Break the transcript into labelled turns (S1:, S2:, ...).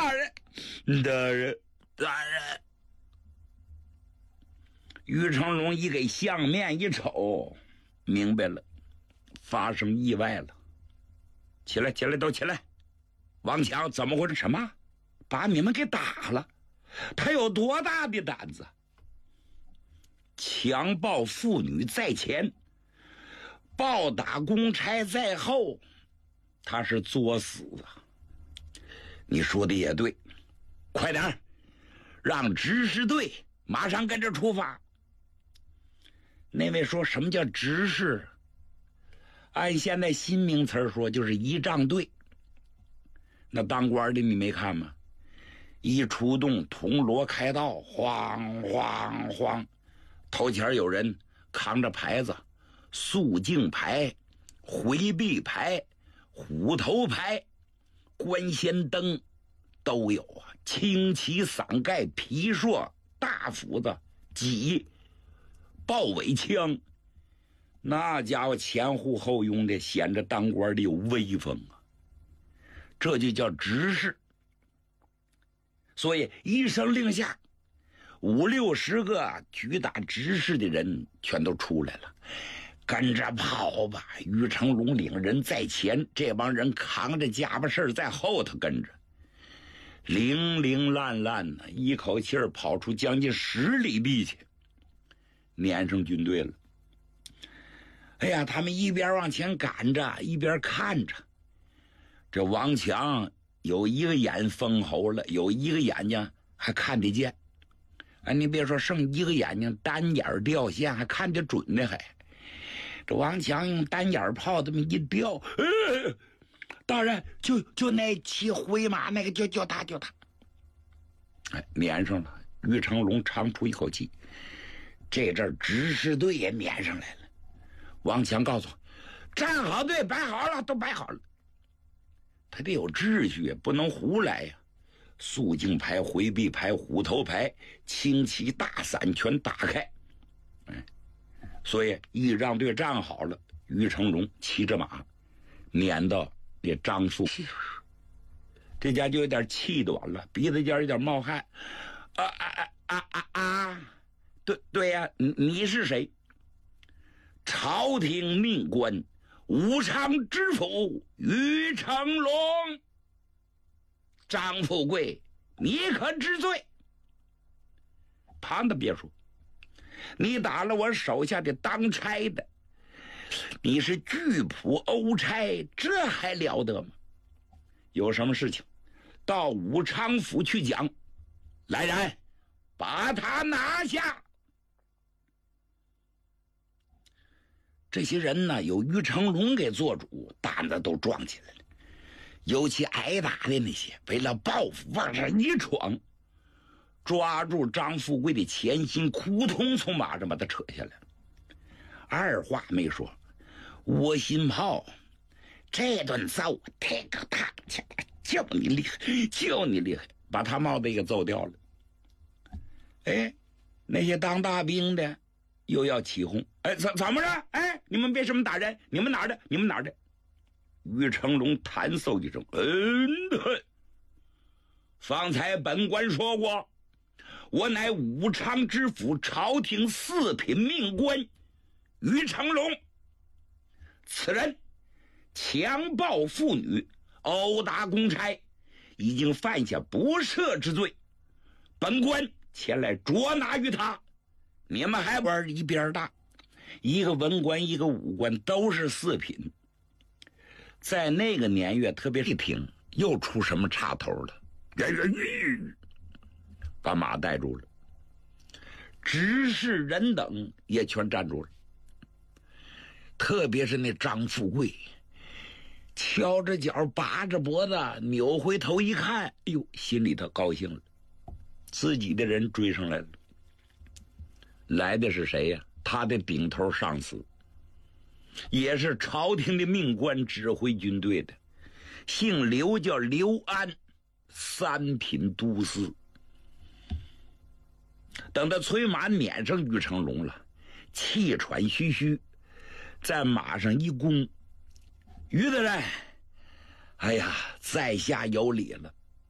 S1: 大人，大人！于成龙一给相面一瞅，明白了，发生意外了。起来，都起来！王强怎么回事？什么？把你们给打了？他有多大的胆子？强暴妇女在前，暴打公差在后，他是作死啊！你说的也对，快点让执事队马上跟着出发。那位说什么叫执事？按现在新名词说，就是仪仗队。那当官的你没看吗？一出动，铜锣开道，晃晃晃，头前有人扛着牌子，肃静牌、回避牌、虎头牌、关仙灯都有啊，青旗、伞盖、皮槊、大斧子、戟、豹尾枪，那家伙前呼后拥的，显着当官的有威风啊！这就叫执事。所以一声令下，50、60个举打执事的人全都出来了，跟着跑吧！于成龙领人在前，这帮人扛着家伙事在后头跟着，零零烂烂的，一口气儿跑出将近10里地去，撵上军队了。哎呀，他们一边往前赶着，一边看着。这王强有一个眼封喉了，有一个眼睛还看得见。哎，你别说，剩一个眼睛单眼掉线，还看得准呢。还这王强用单眼炮这么一掉，大人就那骑灰马那个，就他。哎，撵上了。于成龙长出一口气，这阵执事队也撵上来了。王强告诉我，站好队，摆好了，都摆好了。他得有秩序，不能胡来呀。肃静牌、回避牌、虎头牌、轻骑、大伞全打开。所以仪仗队站好了，于成龙骑着马撵到这张富，这家就有点气短了，鼻子尖有点冒汗。对呀，你是谁？朝廷命官武昌知府于成龙。张富贵，你可知罪？旁的别说，你打了我手下的当差的，你是拒捕欧差，这还了得吗？有什么事情到武昌府去讲。来人，把他拿下。这些人呢，有于成龙给做主，胆子都壮起来了。尤其挨打的那些，为了报复往上一闯，抓住张富贵的前心，扑通从马上把他扯下来了。二话没说，窝心炮这顿揍，这个大就你厉害，就你厉害，把他帽子给揍掉了。哎，那些当大兵的又要起哄，哎，怎么着？哎，你们为什么打人？你们哪儿的？你们哪儿的？于成龙弹奏一声，方才本官说过，我乃武昌知府朝廷4品命官于成龙，此人强暴妇女，殴打公差，已经犯下不赦之罪，本官前来捉拿于他。你们还玩一边大，一个文官一个武官都是4品，在那个年月，特别是听又出什么插头了，把马带住了，执事人等也全站住了。特别是那张富贵，敲着脚拔着脖子，扭回头一看，哎呦，心里头高兴了，自己的人追上来了。来的是谁呀？他的顶头上司，也是朝廷的命官，指挥军队的，姓刘，叫刘安，3品都司。等到催马撵上于成龙了，气喘吁吁，在马上一弓，于大人，哎呀，在下有礼了，